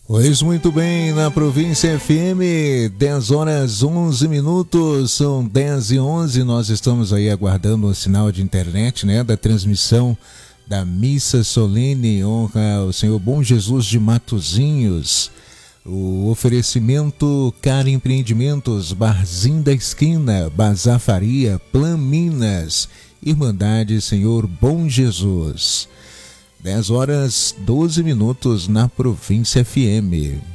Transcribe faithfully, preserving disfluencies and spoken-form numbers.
Pois muito bem, na Província F M, dez horas onze minutos, são dez e onze, nós estamos aí aguardando o sinal de internet, né, da transmissão da Missa Solene, honra ao Senhor Bom Jesus de Matozinhos. O oferecimento Cara Empreendimentos, Barzinho da Esquina, Bazar Faria, Plan Minas, Irmandade Senhor Bom Jesus. dez horas doze minutos na Província F M.